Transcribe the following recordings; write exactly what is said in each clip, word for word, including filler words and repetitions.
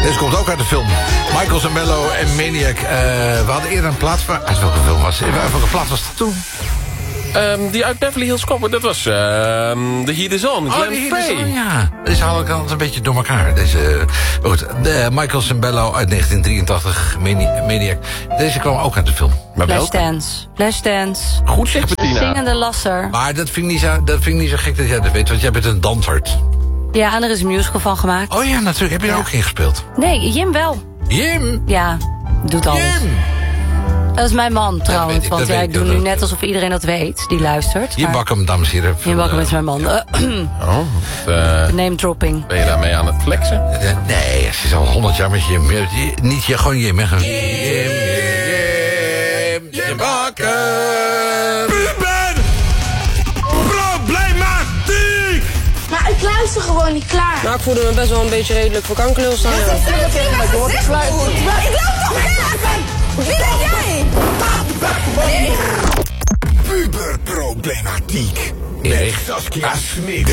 Deze komt ook uit de film. Michael Zambello en Maniac. Uh, we hadden eerder een plaat van... Uit welke film was het? Welke plaat was het toen? Um, die uit Beverly Hills Cop, dat was uh, The Heat Is On, Glenn oh, Frey. On, ja. Deze haal ik altijd een beetje door elkaar. Deze, goed, de Michael Zambello uit negentien drieëntachtig, Maniac. Deze kwam ook uit de film. Maar Flashdance. Flashdance. Goed zeg, Bettina. Zingende lasser. Maar dat vind, ik niet zo, dat vind ik niet zo gek dat jij dat weet, want jij bent een danshart. Ja, en er is een musical van gemaakt. Oh ja, natuurlijk. Heb je er ja. ook in gespeeld? Nee, Jim wel. Jim? Ja, doet alles. Jim! Dat is mijn man trouwens, ik, want ja, ik doe nu net alsof iedereen dat weet, die luistert. Jim Bakkum, dames en heren. Jim Bakkum is mijn man. Ja. oh, uh, name dropping. Ben je daarmee aan het flexen? Nee, ze is al honderd jaar met Jim. Niet je, gewoon Jim, hè. Jim, Jim, Jim, Jim Bakkum. Puber! Problematiek! Maar ik luister gewoon niet klaar. Nou, ik voelde me best wel een beetje redelijk voor kankerlul staan. Ik loop toch graag! Wie ben jij? Puberproblematiek. In Saskia Smit.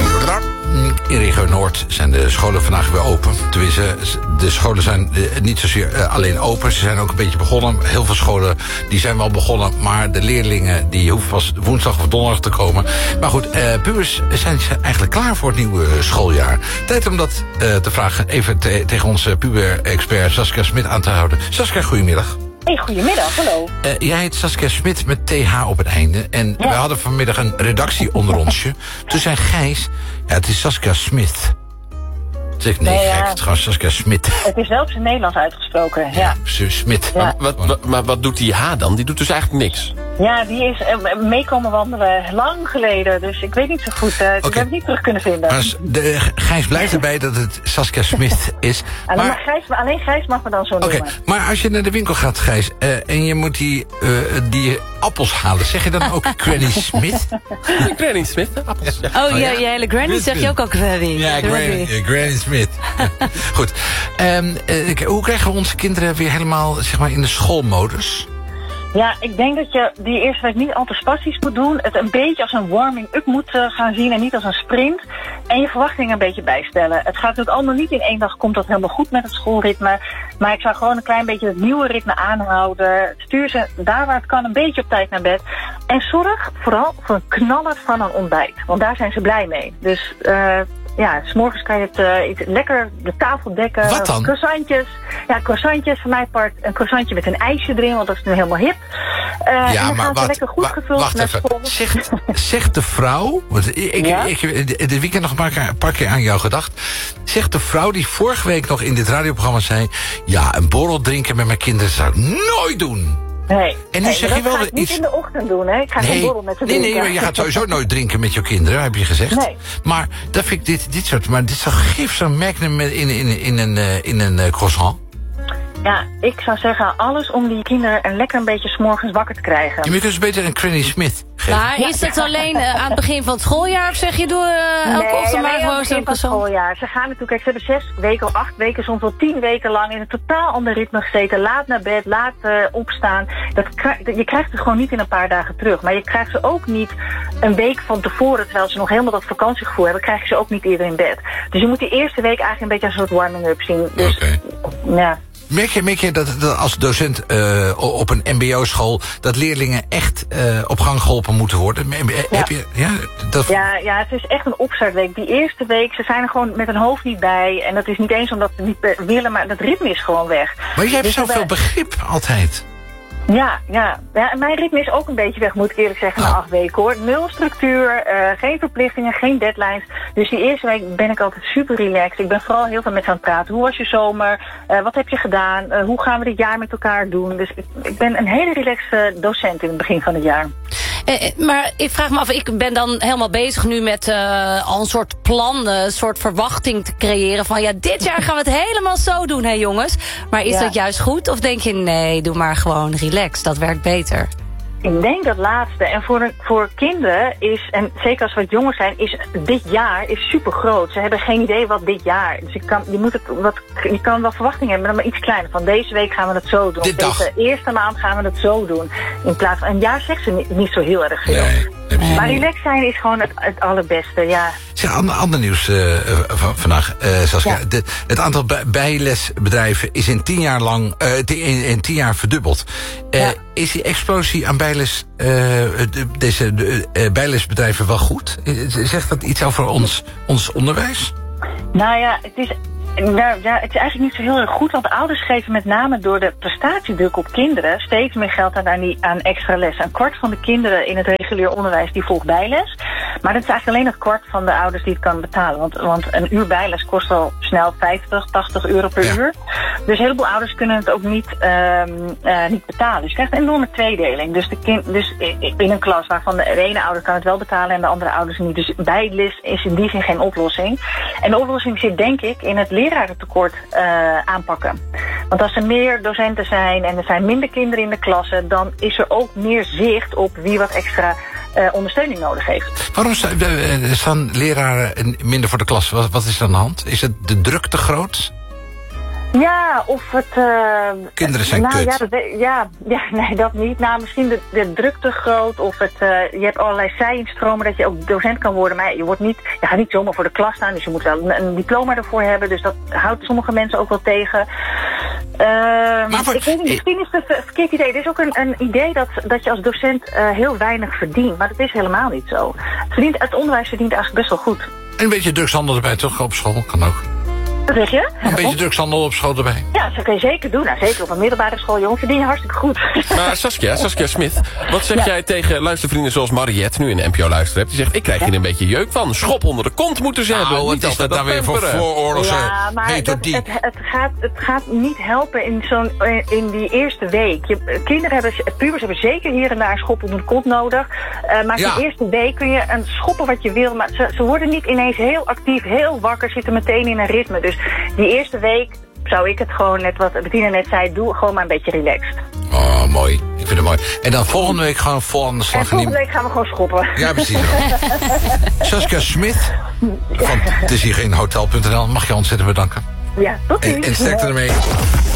In regio Noord zijn de scholen vandaag weer open. Tenminste, de scholen zijn niet zozeer alleen open. Ze zijn ook een beetje begonnen. Heel veel scholen die zijn wel begonnen. Maar de leerlingen die hoeven pas woensdag of donderdag te komen. Maar goed, eh, pubers zijn eigenlijk klaar voor het nieuwe schooljaar. Tijd om dat eh, te vragen. Even te, tegen onze puber-expert Saskia Smit aan te houden. Saskia, goedemiddag. Hey, goedemiddag, hallo. Uh, jij heet Saskia Smit met T H op het einde. En ja. we hadden vanmiddag een redactie onder onsje. Toen zei Gijs, ja, het is Saskia Smit. Toen zei ik, nee, nee gek, ja. het is gewoon Saskia Smit. Het is wel op zijn Nederlands uitgesproken, ja. ja Smit. Ja. Maar, wat, wat, maar wat doet die H dan? Die doet dus eigenlijk niks. Ja, die is uh, meekomen wandelen lang geleden. Dus ik weet niet zo goed. Uh, dus okay. We hebben het niet terug kunnen vinden. Maar de, Gijs blijft erbij dat het Saskia Smit is. alleen, maar, maar Gijs, alleen Gijs mag me dan zo okay, noemen. Maar als je naar de winkel gaat, Gijs, uh, en je moet die, uh, die appels halen, zeg je dan ook Granny Smit? Granny Smit, appels. Ja. Oh, oh ja, je hele Granny zeg je ook al Granny. Ja, Granny, uh, Granny Smit. Goed. Um, uh, hoe krijgen we onze kinderen weer helemaal, zeg maar, in de schoolmodus? Ja, ik denk dat je die eerste week niet al te spastisch moet doen. Het een beetje als een warming-up moet uh, gaan zien en niet als een sprint. En je verwachtingen een beetje bijstellen. Het gaat natuurlijk allemaal niet in één dag, komt dat helemaal goed met het schoolritme. Maar ik zou gewoon een klein beetje het nieuwe ritme aanhouden. Stuur ze daar waar het kan een beetje op tijd naar bed. En zorg vooral voor een knaller van een ontbijt. Want daar zijn ze blij mee. Dus... Uh, Ja, 's morgens kan je het uh, lekker de tafel dekken. Wat dan? Croissantjes. Ja, croissantjes van mijn part. Een croissantje met een ijsje erin, want dat is nu helemaal hip. Uh, ja, en dan maar gaan wat, ze lekker goed wa, gevuld wacht naar even. school. Zegt, zegt de vrouw... Want ik, ja? ik, ik, dit weekend nog een paar, keer, een paar keer aan jou gedacht. Zegt de vrouw die vorige week nog in dit radioprogramma zei... Ja, een borrel drinken met mijn kinderen zou ik nooit doen. Nee, en nu nee, zeg dat je wel ga ik niet iets... in de ochtend doen, hè? Ik ga nee, geen borrel met ze nee, drinken. Nee, maar je gaat sowieso nooit drinken met je kinderen, heb je gezegd. Nee. Maar dat vind ik dit, dit soort... Maar dit is toch geef zo'n magnum in, in, in, in een, uh, in een uh, croissant? Ja, ik zou zeggen alles om die kinderen een lekker een beetje 's morgens wakker te krijgen. Je moet dus beter een Granny Smit geven. Maar is dat alleen uh, aan het begin van het schooljaar? Of zeg je door uh, elke nee, ochtend ja, maar nee, gewoon zo'n croissant? schooljaar. Ze gaan natuurlijk, kijk, ze hebben zes weken of acht weken, soms wel tien weken lang in een totaal ander ritme gezeten. Laat naar bed, laat uh, opstaan. Dat, je krijgt het gewoon niet in een paar dagen terug. Maar je krijgt ze ook niet een week van tevoren, terwijl ze nog helemaal dat vakantiegevoel hebben, krijg je ze ook niet eerder in bed. Dus je moet die eerste week eigenlijk een beetje als een soort warming-up zien. Dus, okay. ja. Merk je, merk je dat, dat als docent uh, op een mbo-school... dat leerlingen echt uh, op gang geholpen moeten worden? Ja. Heb je, ja, dat... ja, ja, het is echt een opstartweek. Die eerste week, ze zijn er gewoon met hun hoofd niet bij. En dat is niet eens omdat ze niet willen, maar dat ritme is gewoon weg. Maar jij hebt dus zoveel wij... begrip altijd. Ja, ja, ja. Mijn ritme is ook een beetje weg, moet ik eerlijk zeggen, na oh. acht weken hoor. Nul structuur, uh, geen verplichtingen, geen deadlines. Dus die eerste week ben ik altijd super relaxed. Ik ben vooral heel veel met ze aan het praten. Hoe was je zomer? Uh, wat heb je gedaan? Uh, hoe gaan we dit jaar met elkaar doen? Dus ik, ik ben een hele relaxte docent in het begin van het jaar. Eh, maar ik vraag me af, ik ben dan helemaal bezig nu met uh, al een soort plan, een soort verwachting te creëren van ja, dit jaar gaan we het helemaal zo doen, hè jongens. Maar is ja. dat juist goed? Of denk je, nee, doe maar gewoon relax, dat werkt beter? Ik denk dat laatste. En voor, voor kinderen is, en zeker als we wat jonger zijn, is dit jaar is super groot. Ze hebben geen idee wat dit jaar. Dus je kan, je moet het wat, je kan wel verwachtingen hebben, maar iets kleiner. Van deze week gaan we het zo doen. Dit deze eerste maand gaan we het zo doen. In plaats van een jaar zegt ze niet, niet zo heel erg veel. Nee, maar relaxed zijn is gewoon het, het allerbeste, ja. Zeg, ander, ander nieuws uh, van vandaag, uh, Saskia. Ja. De, het aantal bij- bijlesbedrijven is in tien jaar lang uh, in, in tien jaar verdubbeld. Uh, Ja. Is die explosie aan bijles, uh, de, deze de, uh, bijlesbedrijven wel goed? Zegt dat iets over ons, ons onderwijs? Nou ja, het is, nou, ja, het is eigenlijk niet zo heel erg goed, want ouders geven met name door de prestatiedruk op kinderen steeds meer geld aan, aan, die, aan extra les. Een kwart van de kinderen in het regulier onderwijs die volgt bijles. Maar dat is eigenlijk alleen het kwart van de ouders die het kan betalen. Want, want een uur bijles kost al snel vijftig, tachtig euro per Ja. uur. Dus een heleboel ouders kunnen het ook niet, um, uh, niet betalen. Dus je krijgt een enorme tweedeling. Dus, de kind, dus in een klas waarvan de ene ouder kan het wel betalen en de andere ouders niet. Dus bijles is in die zin geen oplossing. En de oplossing zit denk ik in het lerarentekort uh, aanpakken. Want als er meer docenten zijn en er zijn minder kinderen in de klassen, dan is er ook meer zicht op wie wat extra uh, ondersteuning nodig heeft. Waarom sta- uh, staan leraren minder voor de klas? Wat, wat is er aan de hand? Is het de druk te groot? Ja, of het... Uh, Kinderen zijn nou, kut. Ja, dat, we- ja, ja, nee, dat niet. Nou, misschien de, de druk te groot. Of het, uh, je hebt allerlei zij-instromen dat je ook docent kan worden. Maar je, wordt niet, je gaat niet zomaar voor de klas staan. Dus je moet wel een, een diploma ervoor hebben. Dus dat houdt sommige mensen ook wel tegen. Uh, voor- ik weet niet, misschien is het een verkeerd idee. Er is ook een, een idee dat, dat je als docent uh, heel weinig verdient. Maar dat is helemaal niet zo. Het, verdient, het onderwijs verdient eigenlijk best wel goed. En een beetje drugshandel erbij, toch? Op school kan ook. Wat zeg je? Een beetje drugshandel op school erbij. Ja, dat kun je zeker doen. Nou, zeker op een middelbare school, jongen. Verdien je hartstikke goed. Maar Saskia, Saskia Smith, wat zeg Ja. jij tegen luistervrienden zoals Mariette, nu in de N P O luisteren hebt? Die zegt, ik krijg hier een beetje jeuk van. Schop onder de kont moeten ze hebben. Nou, wat Niet is altijd dat nou weer voor pamperen. vooroorlogse Ja, maar dat, methodiek? het, het, gaat, het gaat niet helpen in, zo'n, in die eerste week. Je, kinderen hebben, pubers hebben zeker hier en daar een schop onder de kont nodig. Uh, maar Ja. in de eerste week kun je een schoppen wat je wil. Maar ze, ze worden niet ineens heel actief, heel wakker, zitten meteen in een ritme. Dus die eerste week zou ik het gewoon, net wat Bettina net zei, doe gewoon maar een beetje relaxed. Oh, mooi. Ik vind het mooi. En dan volgende week gewoon vol aan de slag. En volgende niet- week gaan we gewoon schoppen. Ja, precies. Saskia Smith van het is hier geen hotel punt n l. Mag je ontzettend bedanken. Ja, tot En, ziens. en sterkte ermee.